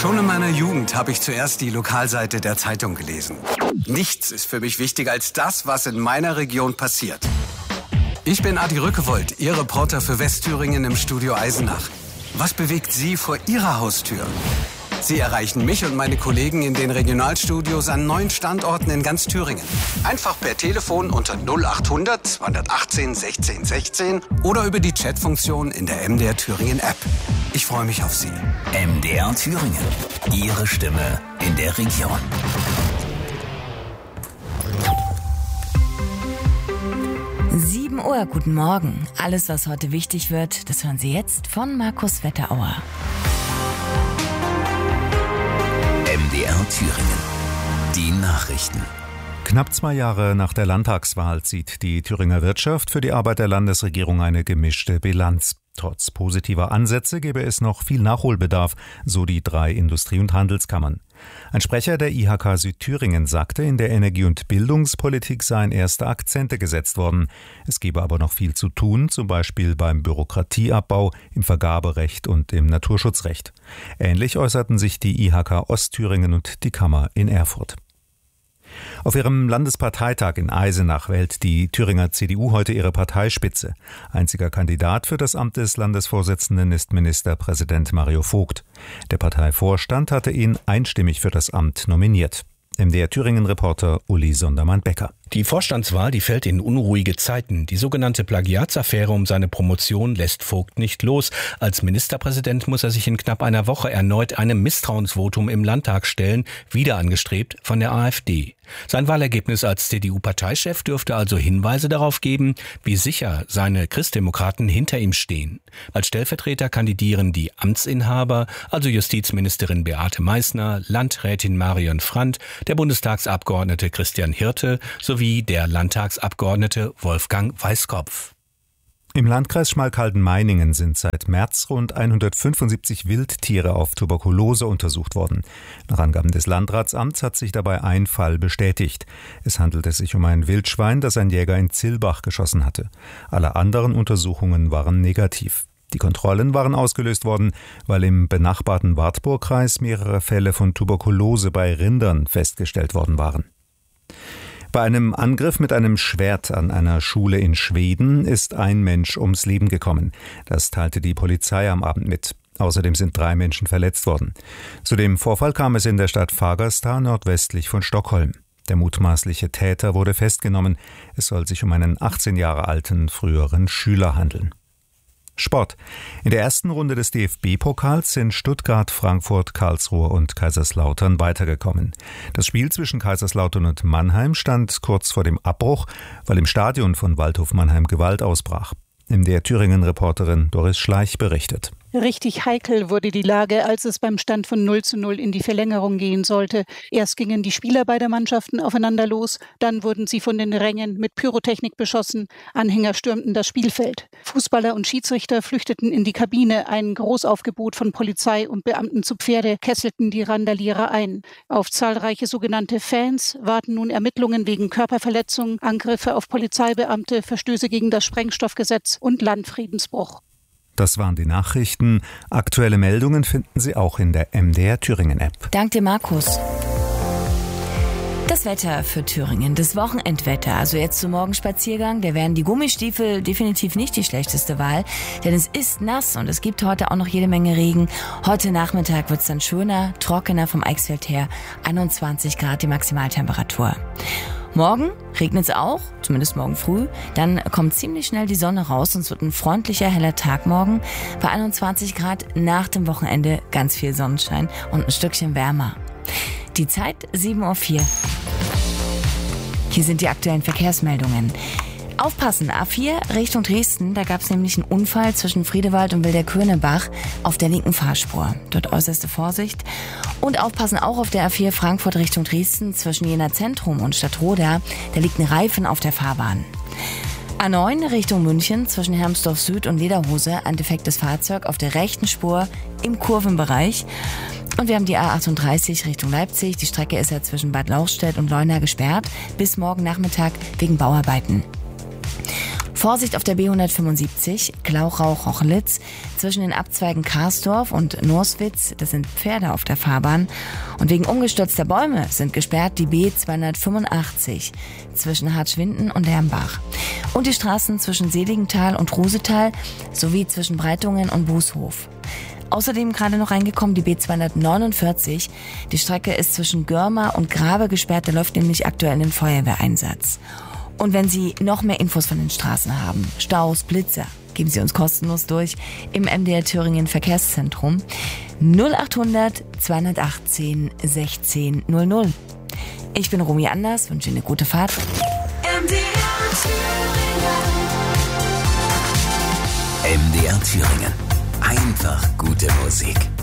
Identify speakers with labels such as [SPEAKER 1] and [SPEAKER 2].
[SPEAKER 1] Schon in meiner Jugend habe ich zuerst die Lokalseite der Zeitung gelesen. Nichts ist für mich wichtiger als das, was in meiner Region passiert. Ich bin Adi Rückewold, Ihr Reporter für Westthüringen im Studio Eisenach. Was bewegt Sie vor Ihrer Haustür? Sie erreichen mich und meine Kollegen in den Regionalstudios an 9 Standorten in ganz Thüringen. Einfach per Telefon unter 0800 218 16 16 oder über die Chatfunktion in der MDR Thüringen App. Ich freue mich auf Sie.
[SPEAKER 2] MDR Thüringen. Ihre Stimme in der Region.
[SPEAKER 3] Uhr, guten Morgen. Alles, was heute wichtig wird, das hören Sie jetzt von Markus Wetterauer.
[SPEAKER 2] MDR Thüringen. Die Nachrichten.
[SPEAKER 4] Knapp 2 Jahre nach der Landtagswahl zieht die Thüringer Wirtschaft für die Arbeit der Landesregierung eine gemischte Bilanz. Trotz positiver Ansätze gäbe es noch viel Nachholbedarf, so die 3 Industrie- und Handelskammern. Ein Sprecher der IHK Südthüringen sagte, in der Energie- und Bildungspolitik seien erste Akzente gesetzt worden. Es gebe aber noch viel zu tun, zum Beispiel beim Bürokratieabbau, im Vergaberecht und im Naturschutzrecht. Ähnlich äußerten sich die IHK Ostthüringen und die Kammer in Erfurt. Auf ihrem Landesparteitag in Eisenach wählt die Thüringer CDU heute ihre Parteispitze. Einziger Kandidat für das Amt des Landesvorsitzenden ist Ministerpräsident Mario Vogt. Der Parteivorstand hatte ihn einstimmig für das Amt nominiert. MDR Thüringen-Reporter Uli Sondermann-Becker.
[SPEAKER 5] Die Vorstandswahl, die fällt in unruhige Zeiten. Die sogenannte Plagiatsaffäre um seine Promotion lässt Vogt nicht los. Als Ministerpräsident muss er sich in knapp einer Woche erneut einem Misstrauensvotum im Landtag stellen, wieder angestrebt von der AfD. Sein Wahlergebnis als CDU-Parteichef dürfte also Hinweise darauf geben, wie sicher seine Christdemokraten hinter ihm stehen. Als Stellvertreter kandidieren die Amtsinhaber, also Justizministerin Beate Meißner, Landrätin Marion Frandt, der Bundestagsabgeordnete Christian Hirte sowie der Landtagsabgeordnete Wolfgang Weißkopf.
[SPEAKER 4] Im Landkreis Schmalkalden-Meiningen sind seit März rund 175 Wildtiere auf Tuberkulose untersucht worden. Nach Angaben des Landratsamts hat sich dabei ein Fall bestätigt. Es handelte sich um ein Wildschwein, das ein Jäger in Zillbach geschossen hatte. Alle anderen Untersuchungen waren negativ. Die Kontrollen waren ausgelöst worden, weil im benachbarten Wartburgkreis mehrere Fälle von Tuberkulose bei Rindern festgestellt worden waren. Bei einem Angriff mit einem Schwert an einer Schule in Schweden ist ein Mensch ums Leben gekommen. Das teilte die Polizei am Abend mit. Außerdem sind 3 Menschen verletzt worden. Zu dem Vorfall kam es in der Stadt Fagersta nordwestlich von Stockholm. Der mutmaßliche Täter wurde festgenommen. Es soll sich um einen 18 Jahre alten früheren Schüler handeln. Sport. In der ersten Runde des DFB-Pokals sind Stuttgart, Frankfurt, Karlsruhe und Kaiserslautern weitergekommen. Das Spiel zwischen Kaiserslautern und Mannheim stand kurz vor dem Abbruch, weil im Stadion von Waldhof Mannheim Gewalt ausbrach. MDR Thüringen-Reporterin Doris Schleich berichtet.
[SPEAKER 6] Richtig heikel wurde die Lage, als es beim Stand von 0:0 in die Verlängerung gehen sollte. Erst gingen die Spieler beider Mannschaften aufeinander los, dann wurden sie von den Rängen mit Pyrotechnik beschossen, Anhänger stürmten das Spielfeld. Fußballer und Schiedsrichter flüchteten in die Kabine, ein Großaufgebot von Polizei und Beamten zu Pferde kesselten die Randalierer ein. Auf zahlreiche sogenannte Fans warten nun Ermittlungen wegen Körperverletzung, Angriffe auf Polizeibeamte, Verstöße gegen das Sprengstoffgesetz und Landfriedensbruch.
[SPEAKER 4] Das waren die Nachrichten. Aktuelle Meldungen finden Sie auch in der MDR Thüringen-App.
[SPEAKER 3] Dank dir, Markus. Das Wetter für Thüringen, das Wochenendwetter, also jetzt zum Morgenspaziergang, da wären die Gummistiefel definitiv nicht die schlechteste Wahl, denn es ist nass und es gibt heute auch noch jede Menge Regen. Heute Nachmittag wird es dann schöner, trockener vom Eichsfeld her, 21 Grad die Maximaltemperatur. Morgen regnet es auch, zumindest morgen früh. Dann kommt ziemlich schnell die Sonne raus und es wird ein freundlicher, heller Tag morgen. Bei 21 Grad nach dem Wochenende ganz viel Sonnenschein und ein Stückchen wärmer. Die Zeit 7:04 Uhr. Hier sind die aktuellen Verkehrsmeldungen. Aufpassen, A4 Richtung Dresden, da gab es nämlich einen Unfall zwischen Friedewald und Wilderkönebach auf der linken Fahrspur. Dort äußerste Vorsicht. Und aufpassen auch auf der A4 Frankfurt Richtung Dresden zwischen Jena Zentrum und Stadtroda, da liegt ein Reifen auf der Fahrbahn. A9 Richtung München zwischen Hermsdorf Süd und Lederhose, ein defektes Fahrzeug auf der rechten Spur im Kurvenbereich. Und wir haben die A38 Richtung Leipzig. Die Strecke ist ja zwischen Bad Lauchstädt und Leuna gesperrt bis morgen Nachmittag wegen Bauarbeiten. Vorsicht auf der B175, Glauchau-Rochlitz, zwischen den Abzweigen Karsdorf und Norswitz, das sind Pferde auf der Fahrbahn. Und wegen umgestürzter Bäume sind gesperrt die B285 zwischen Hartschwinden und Hermbach. Und die Straßen zwischen Seligenthal und Rusetal sowie zwischen Breitungen und Bußhof. Außerdem gerade noch reingekommen die B249. Die Strecke ist zwischen Görma und Grabe gesperrt, da läuft nämlich aktuell ein Feuerwehreinsatz. Und wenn Sie noch mehr Infos von den Straßen haben, Staus, Blitzer, geben Sie uns kostenlos durch im MDR Thüringen Verkehrszentrum 0800 218 16 00. Ich bin Romy Anders, wünsche Ihnen eine gute Fahrt.
[SPEAKER 2] MDR Thüringen. Einfach gute Musik.